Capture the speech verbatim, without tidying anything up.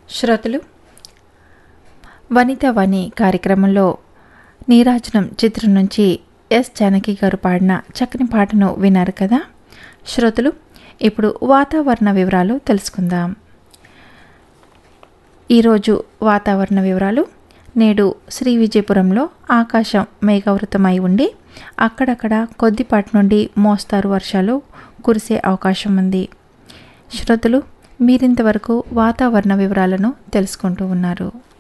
శ్రోతలు వనిత వని కార్యక్రమంలో నీరాజనం చిత్రం నుంచి ఎస్ జానకి గారు పాడిన చక్కని పాటను విన్నారు కదా. శ్రోతలు ఇప్పుడు వాతావరణ వివరాలు తెలుసుకుందాం. ఈరోజు వాతావరణ వివరాలు. నేడు శ్రీ విజయపురంలో ఆకాశం మేఘావృతమై ఉండి అక్కడక్కడ కొద్దిపాటి నుండి మోస్తారు వర్షాలు కురిసే అవకాశం ఉంది. శ్రోతలు మీరింతవరకు వాతావరణ వివరాలను తెలుసుకుంటూ ఉన్నారు.